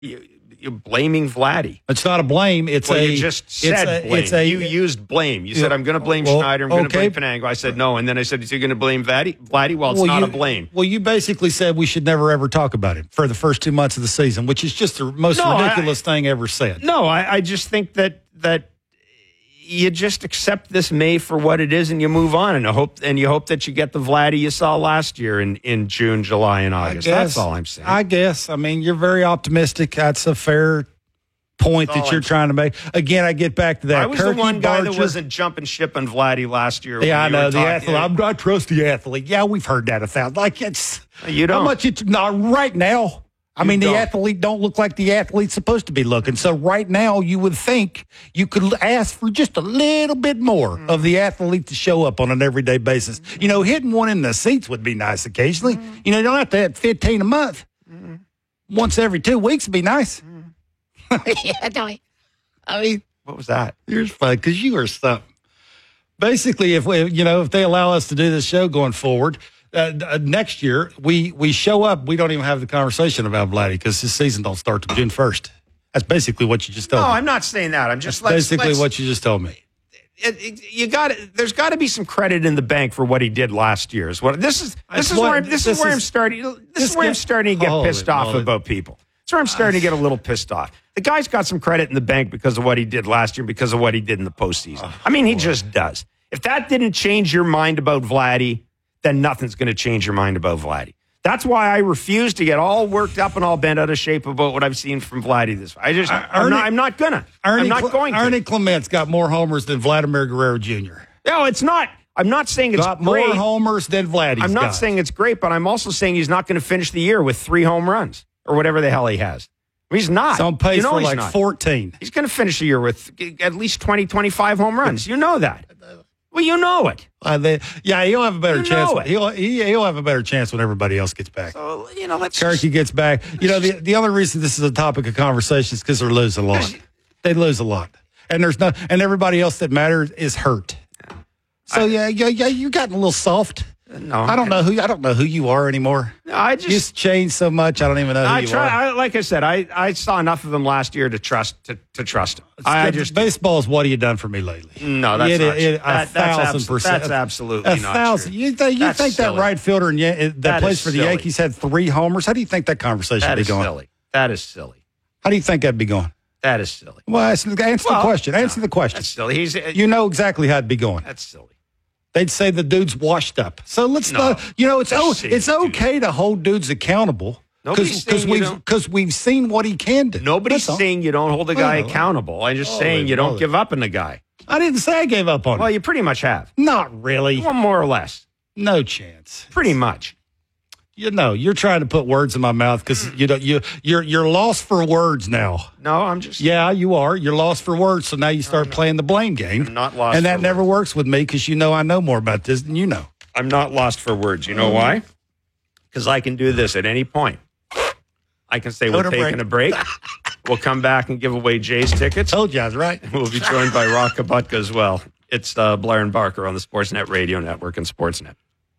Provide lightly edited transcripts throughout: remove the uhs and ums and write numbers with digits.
You're blaming Vladdy. It's not a blame. You just said blame. You used blame. You said, I'm going to blame Schneider. I'm going to blame Penango. I said, no. And then I said, is he going to blame Vladdy? Well, it's not a blame. Well, you basically said we should never, ever talk about him for the first 2 months of the season, which is just the most ridiculous thing ever said. No, I just think that you just accept this May for what it is and you move on and you hope that you get the Vladdy you saw last year in June, July, and August. That's all I'm saying. I guess. I mean, you're very optimistic. That's a fair point that you're trying to make. Again, I get back to that. I was the one guy that wasn't jumping ship on Vladdy last year. Yeah, I know. The athlete. I trust the athlete. Yeah, we've heard that 1,000. Like, it's... You don't. How much it's... Not right now. I mean, the athlete don't look like the athlete's supposed to be looking. So right now, you would think you could ask for just a little bit more of the athlete to show up on an everyday basis. You know, hitting one in the seats would be nice occasionally. You know, you don't have to have 15 a month. Once every 2 weeks would be nice. I mean, what was that? Here's fun because you are something. Basically, if they allow us to do this show going forward, next year, we show up, we don't even have the conversation about Vladdy because his season don't start till June 1st. That's basically what you just told me. No, I'm not saying that. I'm just basically what you just told me. There's got to be some credit in the bank for what he did last year. This is where I'm starting to get pissed off about people. That's where I'm starting to get a little pissed off. The guy's got some credit in the bank because of what he did last year, because of what he did in the postseason. He just does. If that didn't change your mind about Vladdy, then nothing's going to change your mind about Vladdy. That's why I refuse to get all worked up and all bent out of shape about what I've seen from Vladdy this. I'm not going to. Ernie Clement's got more homers than Vladimir Guerrero Jr. No, it's not. I'm not saying it's got great. More homers than Vladdy's I'm not saying it's great, but I'm also saying he's not going to finish the year with 3 home runs or whatever the hell he has. He's not. He's on pace for like 14. He's going to finish the year with at least 20, 25 home runs. You know that. Well, you know it. He'll have a better chance. He'll have a better chance when everybody else gets back. So, let's Kirky gets back. The only reason this is a topic of conversation is because they're losing a lot. They lose a lot, and and everybody else that matters is hurt. So you're getting a little soft. No, I don't know who you are anymore. No, you just changed so much. I don't even know who you are. Like I said, I saw enough of him last year to trust him. Baseball is what have you done for me lately? No, that's not. 1,000%. That's absolutely not true. You think that right fielder that plays for the Yankees had 3 homers? How do you think that conversation would be going? That is silly. How do you think that'd be going? That is silly. Well, answer the question. Answer the question. That's silly. You know exactly how it'd be going. That's silly. They'd say the dude's washed up. So let's not. It's okay to hold dudes accountable because we've seen what he can do. Nobody's saying you don't hold a guy accountable. I'm just saying you don't give up on the guy. I didn't say I gave up on him. Well, you pretty much have. Not really. Well, more or less. No chance. Pretty much. You're trying to put words in my mouth because you're lost for words now. No, I'm just. Yeah, you are. You're lost for words, so now you start playing the blame game. I'm not lost. And that never works with me because I know more about this than you know. I'm not lost for words. You know why? Because I can do this at any point. I can say we're taking a break. We'll come back and give away Jay's tickets. Told you I was right. We'll be joined by Rock Kabutka as well. It's Blair and Barker on the Sportsnet Radio Network and Sportsnet.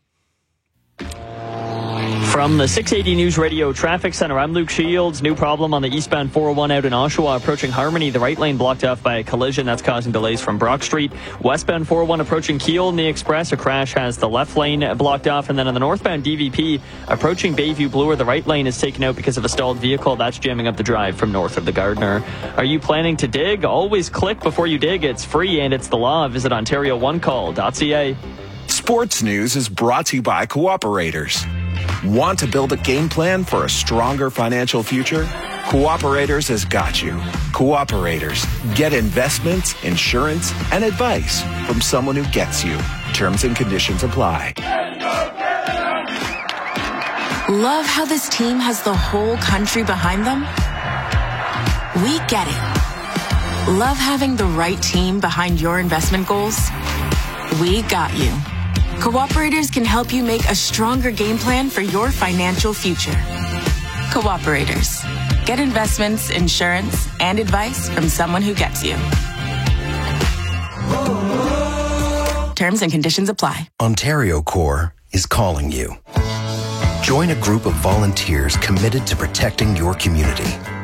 From the 680 News Radio Traffic Center, I'm Luke Shields. New problem on the eastbound 401 out in Oshawa approaching Harmony. The right lane blocked off by a collision. That's causing delays from Brock Street. Westbound 401 approaching Kiel in the Express. A crash has the left lane blocked off. And then on the northbound DVP approaching Bayview Bloor, the right lane is taken out because of a stalled vehicle. That's jamming up the drive from north of the Gardner. Are you planning to dig? Always click before you dig. It's free and it's the law. Visit OntarioOneCall.ca. Sports News is brought to you by Cooperators. Want to build a game plan for a stronger financial future? Cooperators has got you. Cooperators. Get investments, insurance, and advice from someone who gets you. Terms and conditions apply. Love how this team has the whole country behind them? We get it. Love having the right team behind your investment goals? We got you. Cooperators can help you make a stronger game plan for your financial future. Cooperators. Get investments, insurance, and advice from someone who gets you. Terms and conditions apply. Ontario Corps is calling you. Join a group of volunteers committed to protecting your community.